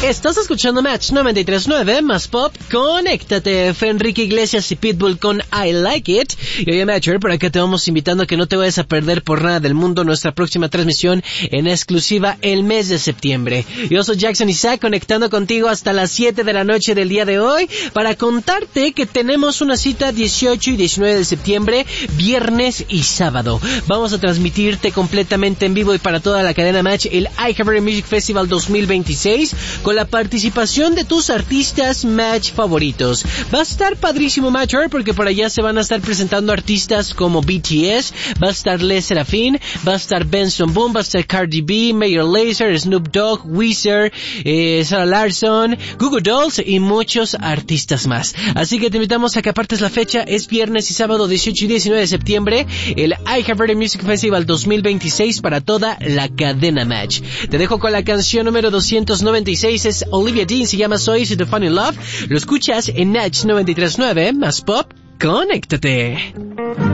Estás escuchando Match 93.9 más Pop. Conéctate. Fue Enrique Iglesias y Pitbull con I Like It. Y oye, Matcher, por acá te vamos invitando a que no te vayas a perder por nada del mundo nuestra próxima transmisión en exclusiva el mes de septiembre. Yo soy Jackson Isaac, conectando contigo hasta las 7 de la noche del día de hoy para contarte que tenemos una cita 18 y 19 de septiembre, viernes y sábado. Vamos a transmitirte completamente en vivo y para toda la cadena Match el iHeartRadio Music Festival 2026 con la participación de tus artistas Match favoritos. Va a estar padrísimo, Matcher, porque por allá se van a estar presentando artistas como BTS, va a estar Les Serafin, va a estar Benson Boone, va a estar Cardi B, Major Lazer, Snoop Dogg, Weezer, Sarah Larson, Google Dolls y muchos artistas más. Así que te invitamos a que apartes la fecha. Es viernes y sábado 18 y 19 de septiembre, el iHeartRadio Music Festival 2026 para toda la cadena Match. Te dejo con la canción número 296, es Olivia Dean, se llama So Easy to Fall in Love. Lo escuchas en Match 93.9 más Pop. Conéctate.